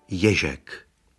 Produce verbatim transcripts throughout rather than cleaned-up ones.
Ježek.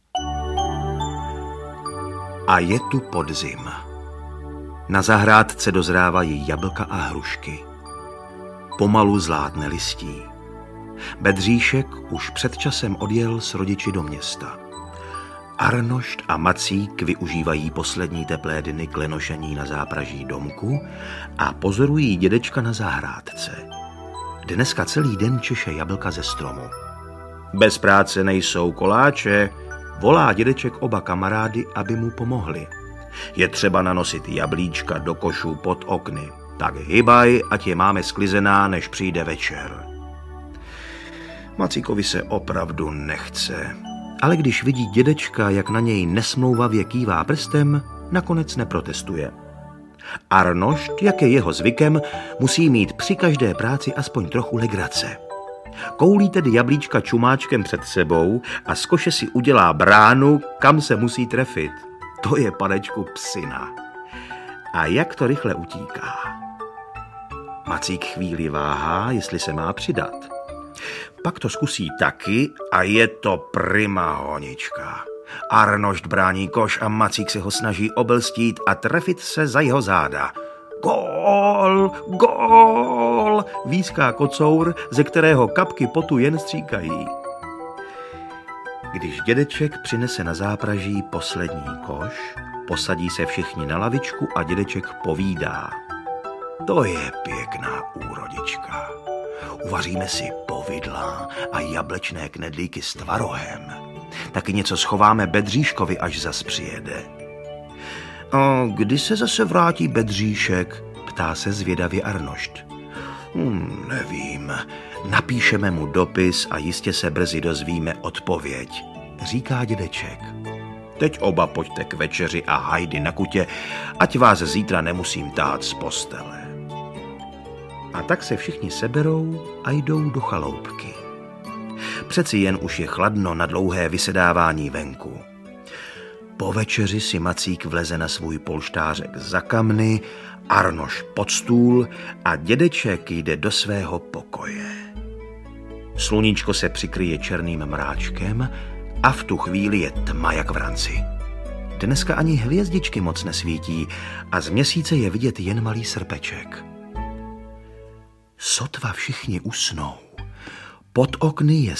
A je tu podzim. Na zahrádce dozrávají jablka a hrušky. Pomalu zlátne listí. Bedříšek už před časem odjel s rodiči do města. Arnošt a Macík využívají poslední teplé dny k lenošení na zápraží domku a pozorují dědečka na zahrádce. Dneska celý den češe jablka ze stromu. Bez práce nejsou koláče, volá dědeček oba kamarády, aby mu pomohli. Je třeba nanosit jablíčka do košů pod okny. Tak hybaj, ať je máme sklizená, než přijde večer. Macíkovi se opravdu nechce, ale když vidí dědečka, jak na něj nesmlouvavě kývá prstem, nakonec neprotestuje. Arnošt, jak je jeho zvykem, musí mít při každé práci aspoň trochu legrace. Koulí tedy jablíčka čumáčkem před sebou a z koše si udělá bránu, kam se musí trefit. To je, panečku, psina. A jak to rychle utíká. Macík chvíli váhá, jestli se má přidat. Pak to zkusí taky a je to prima honička. Arnošt brání koš a Macík se ho snaží obelstít a trefit se za jeho záda. Gól, gól, výská kocour, ze kterého kapky potu jen stříkají. Když dědeček přinese na zápraží poslední koš, posadí se všichni na lavičku a dědeček povídá. To je pěkná úrodička. Uvaříme si povidla a jablečné knedlíky s tvarohem. Taky něco schováme Bedříškovi, až zas přijede. A kdy se zase vrátí Bedříšek? Ptá se zvědavě Arnošt. Hm, nevím. Napíšeme mu dopis a jistě se brzy dozvíme odpověď, říká dědeček. Teď oba pojďte k večeři a hajdy na kutě, ať vás zítra nemusím tát z postele. A tak se všichni seberou a jdou do chaloupky. Přeci jen už je chladno na dlouhé vysedávání venku. Po večeři si Macík vleze na svůj polštářek za kamny, Arnošt pod stůl a dědeček jde do svého pokoje. Sluníčko se přikryje černým mráčkem a v tu chvíli je tma jak v ranci. Dneska ani hvězdičky moc nesvítí a z měsíce je vidět jen malý srpeček. Sotva všichni usnou. Pod okny je